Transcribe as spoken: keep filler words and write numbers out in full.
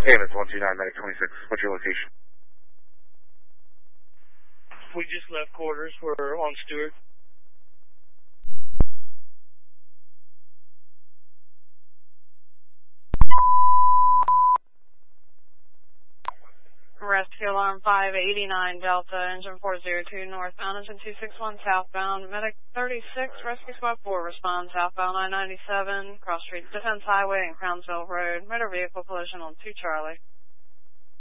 Hey, that's one two nine, medic twenty-six. What's your location? We just left quarters. We're on Stewart. Rescue alarm five eighty-nine Delta, engine four zero two northbound, engine two six one southbound, medic thirty-six, rescue squad four responds southbound I ninety-seven, cross street Defense Highway and Crownsville Road, motor vehicle collision on two Charlie.